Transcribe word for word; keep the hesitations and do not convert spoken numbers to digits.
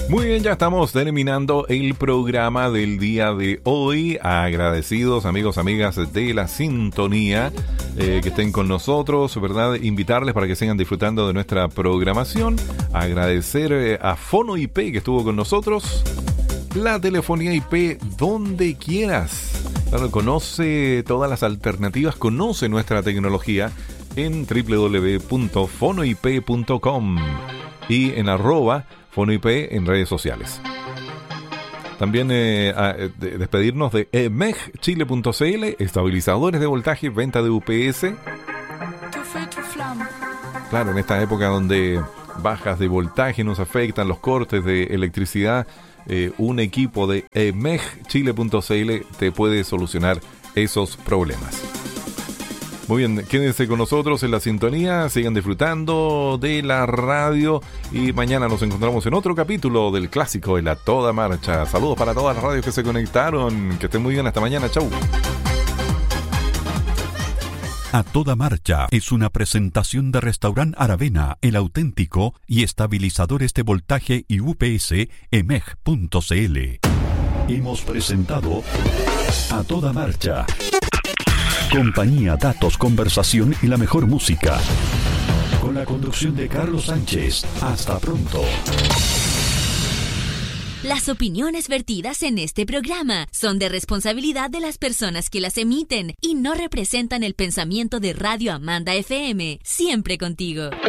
Muy bien, ya estamos terminando el programa del día de hoy. Agradecidos, amigos, amigas de la sintonía, eh, que estén con nosotros, ¿verdad? Invitarles para que sigan disfrutando de nuestra programación. Agradecer eh, a Fono I P que estuvo con nosotros. La telefonía I P donde quieras. Claro, conoce todas las alternativas, conoce nuestra tecnología en doble u doble u doble u punto fono i p punto com y en arroba Fono I P en redes sociales. También eh, a, de, despedirnos de e m e g chile punto c l, estabilizadores de voltaje, venta de U P S. Claro, en esta época donde bajas de voltaje nos afectan, los cortes de electricidad, eh, un equipo de e m e g chile punto c l te puede solucionar esos problemas. Muy bien, quédense con nosotros en la sintonía, sigan disfrutando de la radio y mañana nos encontramos en otro capítulo del clásico de la Toda Marcha. Saludos para todas las radios que se conectaron, que estén muy bien, hasta mañana, chau. A Toda Marcha es una presentación de Restaurant Aravena, El Auténtico y estabilizadores de voltaje y U P S e m e g punto c l. Hemos presentado A Toda Marcha. Compañía, datos, conversación y la mejor música. Con la conducción de Carlos Sánchez. Hasta pronto. Las opiniones vertidas en este programa son de responsabilidad de las personas que las emiten y no representan el pensamiento de Radio Amanda F M. Siempre contigo.